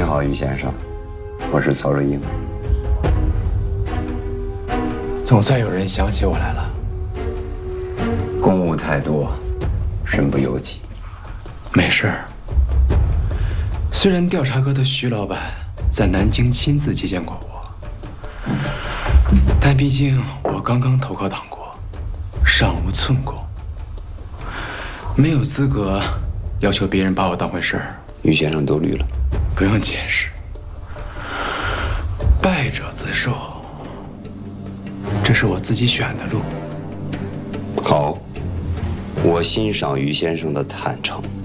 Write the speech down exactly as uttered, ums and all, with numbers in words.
好，于先生，我是曹瑞英。 总算有人想起我来了。 公务太多，身不由己。 没事儿。虽然调查科的徐老板在南京亲自接见过我，但毕竟我刚刚投靠党国，尚无寸功，没有资格要求别人把我当回事儿。 于先生都绿了， 不用解释。败者自受，这是我自己选的路。 好，我欣赏于先生的坦诚。